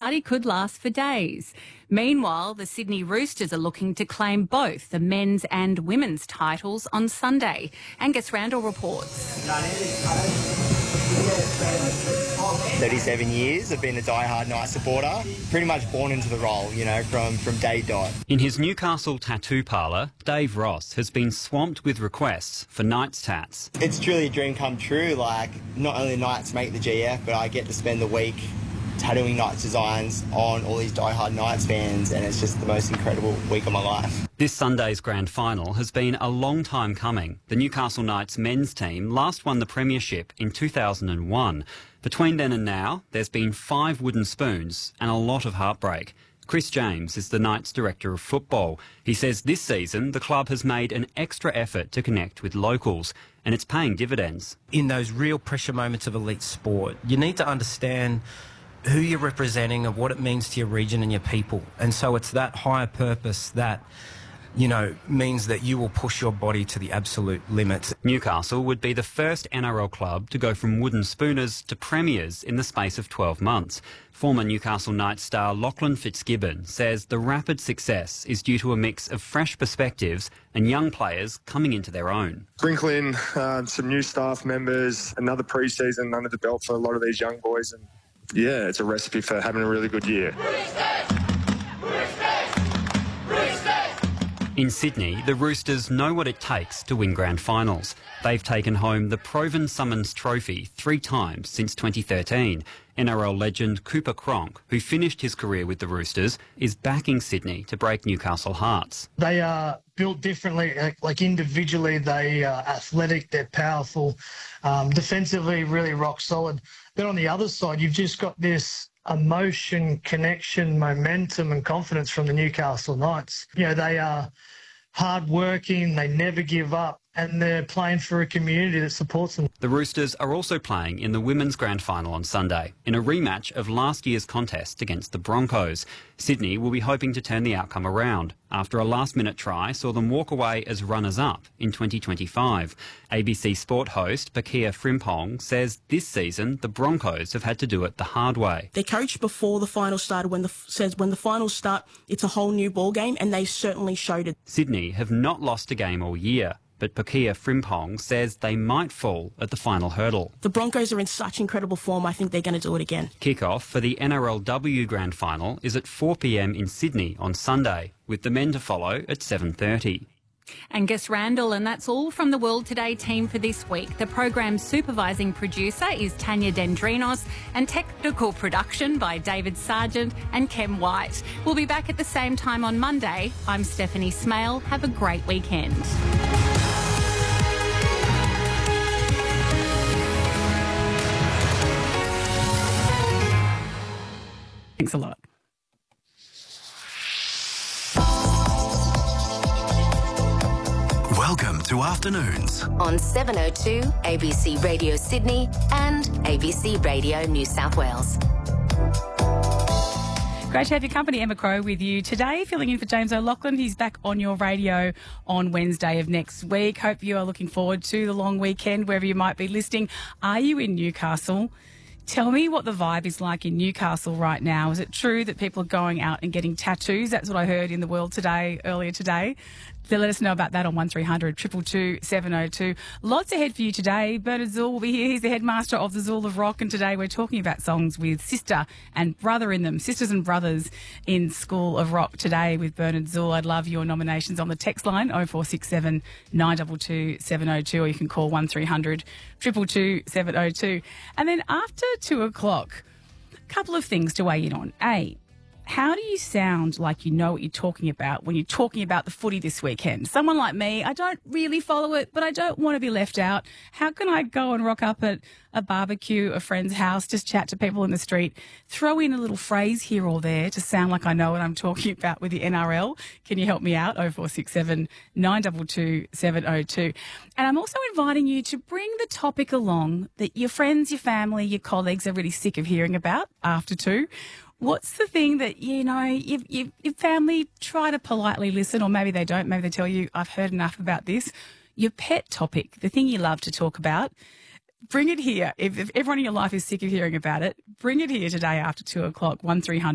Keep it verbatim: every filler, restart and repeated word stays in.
party could last for days. Meanwhile, the Sydney Roosters are looking to claim both the men's and women's titles on Sunday. Angus Randall reports. thirty-seven years, I've been a die-hard Knights supporter, pretty much born into the role, you know, from, from day dot. In his Newcastle tattoo parlour, Dave Ross has been swamped with requests for Knights tats. It's truly a dream come true, like, not only Knights make the G F, but I get to spend the week tattooing Knights designs on all these die-hard Knights fans, and it's just the most incredible week of my life. This Sunday's grand final has been a long time coming. The Newcastle Knights men's team last won the premiership in two thousand one. Between then and now, there's been five wooden spoons and a lot of heartbreak. Chris James is the Knights Director of Football. He says this season the club has made an extra effort to connect with locals, and it's paying dividends. In those real pressure moments of elite sport, you need to understand who you're representing and what it means to your region and your people. And so it's that higher purpose that, you know, means that you will push your body to the absolute limits. Newcastle would be the first N R L club to go from wooden spooners to premiers in the space of twelve months. Former Newcastle Knights star Lachlan Fitzgibbon says the rapid success is due to a mix of fresh perspectives and young players coming into their own. Sprinkle in uh, some new staff members, another pre-season under the belt for a lot of these young boys, and yeah, it's a recipe for having a really good year. In Sydney, the Roosters know what it takes to win grand finals. They've taken home the Proven Summons Trophy three times since twenty thirteen. N R L legend Cooper Cronk, who finished his career with the Roosters, is backing Sydney to break Newcastle hearts. They are built differently, like individually they are athletic, they're powerful, um, defensively really rock solid. But on the other side, you've just got this emotion, connection, momentum and confidence from the Newcastle Knights. You know, they are hard-working, they never give up, and they're playing for a community that supports them. The Roosters are also playing in the women's grand final on Sunday, in a rematch of last year's contest against the Broncos. Sydney will be hoping to turn the outcome around after a last-minute try saw them walk away as runners-up in twenty twenty-five. A B C Sport host Pakia Frimpong says this season the Broncos have had to do it the hard way. They coached before the final started. When the says when the finals start, it's a whole new ball game, and they certainly showed it. Sydney have not lost a game all year, but Pakia Frimpong says they might fall at the final hurdle. The Broncos are in such incredible form, I think they're going to do it again. Kick-off for the N R L W Grand Final is at four p m in Sydney on Sunday, with the men to follow at seven thirty. Angus Randall, and that's all from the World Today team for this week. The program's supervising producer is Tanya Dendrinos, and technical production by David Sargent and Kem White. We'll be back at the same time on Monday. I'm Stephanie Smale. Have a great weekend. Thanks a lot. Welcome to Afternoons on seven oh two A B C Radio Sydney and A B C Radio New South Wales. Great to have your company, Emma Crow, with you today, filling in for James O'Loughlin. He's back on your radio on Wednesday of next week. Hope you are looking forward to the long weekend, wherever you might be listening. Are you in Newcastle? Tell me what the vibe is like in Newcastle right now. Is it true that people are going out and getting tattoos? That's what I heard in the World Today earlier today. So let us know about that on one three hundred, two two two, seven oh two. Lots ahead for you today. Bernard Zool will be here. He's the headmaster of the Zool of Rock, and today we're talking about songs with sister and brother in them, sisters and brothers in School of Rock today with Bernard Zool. I'd love your nominations on the text line oh four six seven, nine two two, seven oh two, or you can call one three hundred, two two two, seven oh two. And then after two o'clock, a couple of things to weigh in on. A, how do you sound like you know what you're talking about when you're talking about the footy this weekend? Someone like me, I don't really follow it, but I don't want to be left out. How can I go and rock up at a barbecue, a friend's house, just chat to people in the street, throw in a little phrase here or there to sound like I know what I'm talking about with the N R L? Can you help me out? oh four six seven, nine two two, seven oh two. And I'm also inviting you to bring the topic along that your friends, your family, your colleagues are really sick of hearing about after two. What's the thing that, you know, you, you, your family try to politely listen, or maybe they don't, maybe they tell you, I've heard enough about this. Your pet topic, the thing you love to talk about, bring it here. If, if everyone in your life is sick of hearing about it, bring it here today after two o'clock, one three hundred.